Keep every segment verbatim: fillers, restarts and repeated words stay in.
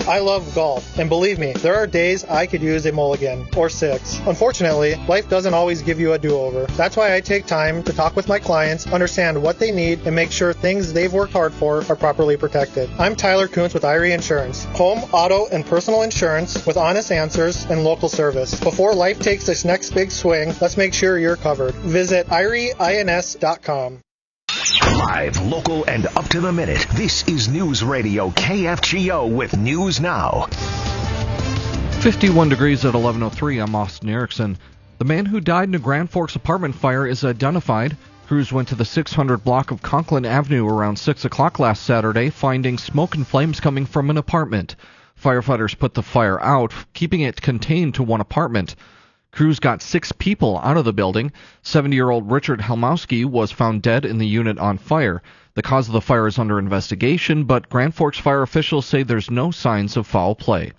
I love golf, and believe me, there are days I could use a mulligan, or six. Unfortunately, life doesn't always give you a do-over. That's why I take time to talk with my clients, understand what they need, and make sure things they've worked hard for are properly protected. I'm Tyler Kuntz with Irie Insurance, home, auto, and personal insurance with honest answers and local service. Before life takes this next big swing, let's make sure you're covered. Visit irie ins dot com. Live, local, and up to the minute. This is News Radio K F G O with News Now. fifty-one degrees at eleven oh three. I'm Austin Erickson. The man who died in a Grand Forks apartment fire is identified. Crews went to the six hundred block of Conklin Avenue around six o'clock last Saturday, finding smoke and flames coming from an apartment. Firefighters put the fire out, keeping it contained to one apartment. Crews got six people out of the building. seventy-year-old Richard Helmowski was found dead in the unit on fire. The cause of the fire is under investigation, but Grand Forks fire officials say there's no signs of foul play.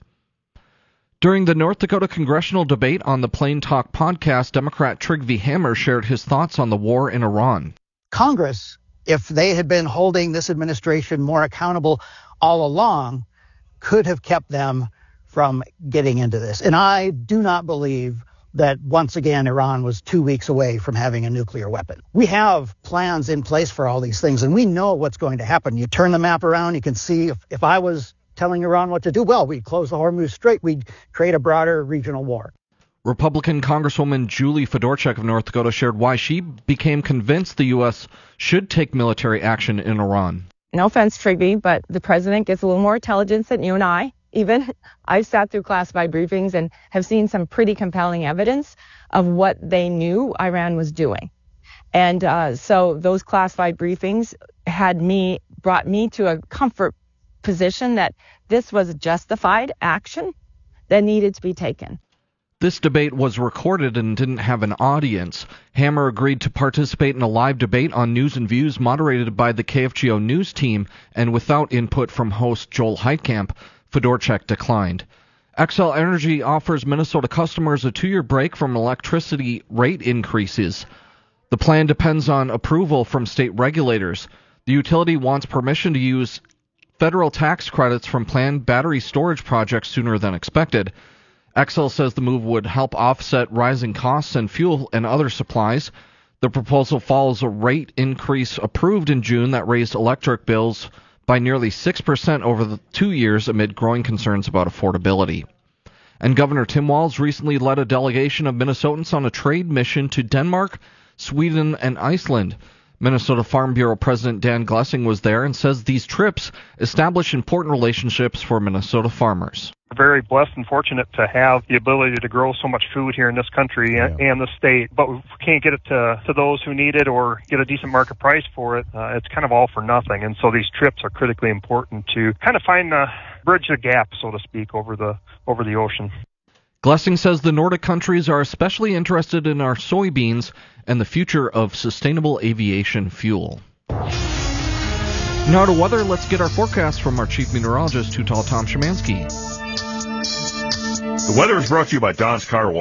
During the North Dakota congressional debate on the Plain Talk podcast, Democrat Trygve Hammer shared his thoughts on the war in Iran. Congress, if they had been holding this administration more accountable all along, could have kept them from getting into this. And I do not believe that once again Iran was two weeks away from having a nuclear weapon. We have plans in place for all these things, and we know what's going to happen. You turn the map around, you can see if, if I was telling Iran what to do, well, we'd close the Hormuz Strait, we'd create a broader regional war. Republican Congresswoman Julie Fedorchak of North Dakota shared why she became convinced the U S should take military action in Iran. No offense, Trygve, but the president gets a little more intelligence than you and I. Even I've sat through classified briefings and have seen some pretty compelling evidence of what they knew Iran was doing. And uh, so those classified briefings had me, brought me to a comfort position that this was justified action that needed to be taken. This debate was recorded and didn't have an audience. Hammer agreed to participate in a live debate on News and Views moderated by the K F G O News team and without input from host Joel Heitkamp. Fedorchak declined. Xcel Energy offers Minnesota customers a two-year break from electricity rate increases. The plan depends on approval from state regulators. The utility wants permission to use federal tax credits from planned battery storage projects sooner than expected. Xcel says the move would help offset rising costs and fuel and other supplies. The proposal follows a rate increase approved in June that raised electric bills by nearly six percent over the two years amid growing concerns about affordability. And Governor Tim Walz recently led a delegation of Minnesotans on a trade mission to Denmark, Sweden, and Iceland. Minnesota Farm Bureau President Dan Glessing was there and says these trips establish important relationships for Minnesota farmers. We're very blessed and fortunate to have the ability to grow so much food here in this country and, yeah. and the state, but we can't get it to, to those who need it or get a decent market price for it. Uh, it's kind of all for nothing, and so these trips are critically important to kind of find the bridge the gap, so to speak, over the over the ocean. Glessing says the Nordic countries are especially interested in our soybeans and the future of sustainable aviation fuel. Now to weather, let's get our forecast from our chief meteorologist, Tutal Tom Szymanski. The weather is brought to you by Don's Car Wash.